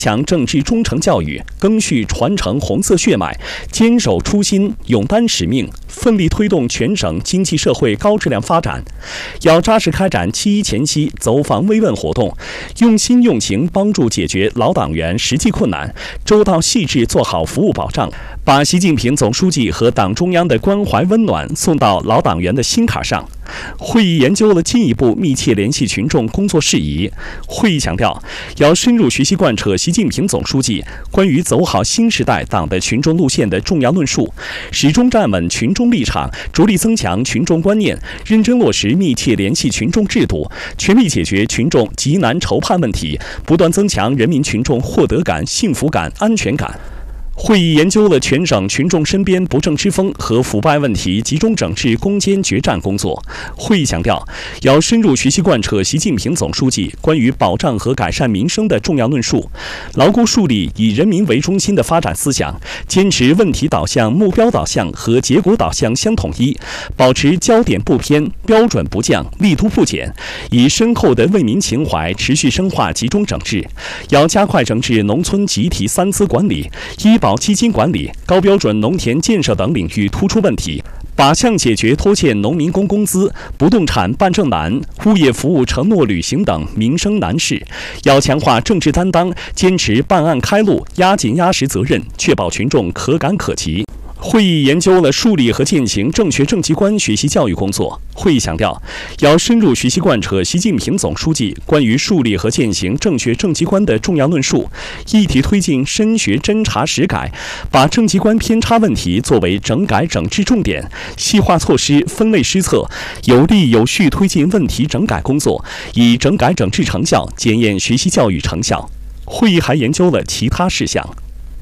强政治忠诚教育，赓续传承红色血脉，坚守初心，勇担使命，奋力推动全省经济社会高质量发展。要扎实开展7·1前夕走访慰问活动，用心用情帮助解决老党员实际困难，周到细致做好服务保障，把习近平总书记和党中央的关怀温暖送到老党员的心坎上。会议研究了进一步密切联系群众工作事宜。会议强调，要深入学习贯彻习近平总书记关于走好新时代党的群众路线的重要论述，始终站稳群众立场，着力增强群众观念，认真落实密切联系群众制度，全力解决群众急难愁盼问题，不断增强人民群众获得感、幸福感、安全感。会议研究了全省群众身边不正之风和腐败问题集中整治攻坚决战工作。会议强调，要深入学习贯彻习近平总书记关于保障和改善民生的重要论述，牢固树立以人民为中心的发展思想，坚持问题导向、目标导向和结果导向相统一，保持焦点不偏、标准不降、力度不减，以深厚的为民情怀持续深化集中整治。要加快整治农村集体3资管理、医保基金管理、高标准农田建设等领域突出问题，靶向解决拖欠农民工工资、不动产办证难、物业服务承诺履行等民生难事。要强化政治担当，坚持办案开路，压紧压实责任，确保群众可感可及。会议研究了树立和践行正确政绩观学习教育工作。会议强调，要深入学习贯彻习近平总书记关于树立和践行正确政绩观的重要论述，一体推进深学侦查实改，把政绩观偏差问题作为整改整治重点，细化措施，分类施策，有力有序推进问题整改工作，以整改整治成效检验学习教育成效。会议还研究了其他事项。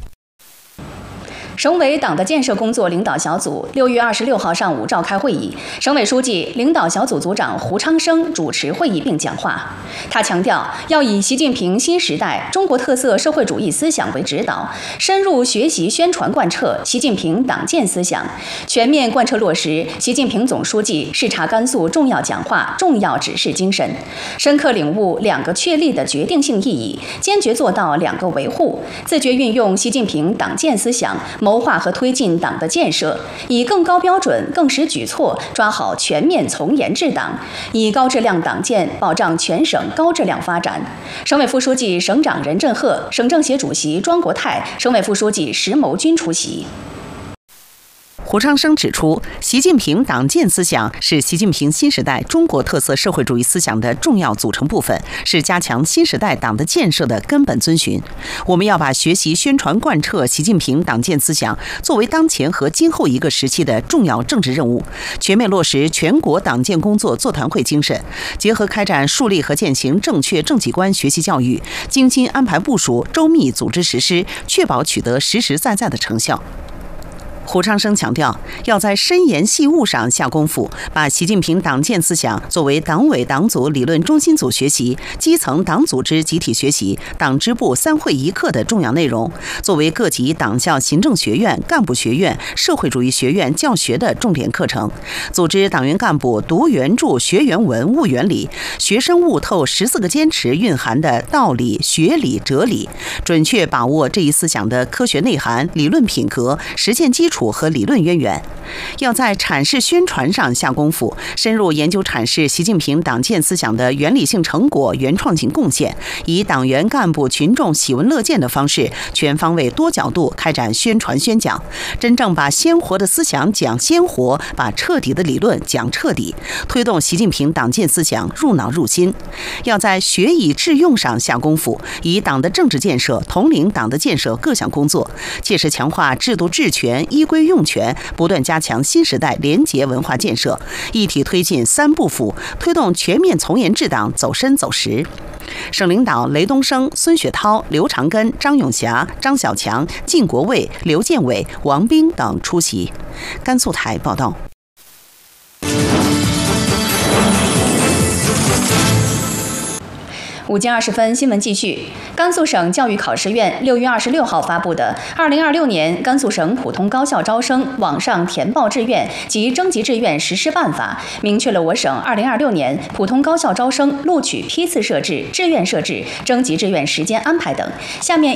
省委党的建设工作领导小组6月26号上午召开会议，省委书记、领导小组组长胡昌生主持会议并讲话。他强调，要以习近平新时代中国特色社会主义思想为指导，深入学习宣传贯彻习近平党建思想，全面贯彻落实习近平总书记视察甘肃重要讲话、重要指示精神，深刻领悟2个确立的决定性意义，坚决做到2个维护，自觉运用习近平党建思想，谋划和推进党的建设，以更高标准、更实举措抓好全面从严治党，以高质量党建保障全省高质量发展。省委副书记、省长任振赫、省政协主席庄国泰、省委副书记石谋军出席。 胡昌生指出，习近平党建思想是习近平新时代中国特色社会主义思想的重要组成部分，是加强新时代党的建设的根本遵循。我们要把学习宣传贯彻习近平党建思想作为当前和今后一个时期的重要政治任务，全面落实全国党建工作座谈会精神，结合开展树立和践行正确政绩观学习教育，精心安排部署，周密组织实施，确保取得实实在在的成效。胡昌生强调，要在深研细悟上下功夫，把习近平党建思想作为党委党组理论中心组学习、基层党组织集体学习、党支部3会1课的重要内容，作为各级党校行政学院、干部学院、社会主义学院教学的重点课程，组织党员干部读原著、学原文、悟原理，学生悟透14个坚持蕴含的道理、学理、哲理，准确把握这一思想的科学内涵、理论品格、实践基础和理论渊源。要在阐释宣传上下功夫，深入研究阐释习近平党建思想的原理性成果、原创性贡献，以党员干部群众喜闻乐见的方式，全方位多角度开展宣传宣讲，真正把鲜活的思想讲鲜活，把彻底的理论讲彻底，推动习近平党建思想入脑入心。要在学以致用上下功夫，以党的政治建设统领党的建设各项工作，切实强化制度治权、依规用权，不断加强新时代廉洁文化建设，一体推进3不腐，推动全面从严治党走深走实。省领导雷东升、孙雪涛、刘长根、张永霞、张小强、靳国卫、刘建伟、王斌等出席。甘肃台报道。 5点20分，新闻继续。甘肃省教育考试院6月26号发布的《2026年甘肃省普通高校招生网上填报志愿及征集志愿实施办法》明确了我省2026年普通高校招生录取批次设置、志愿设置、征集志愿时间安排等。下面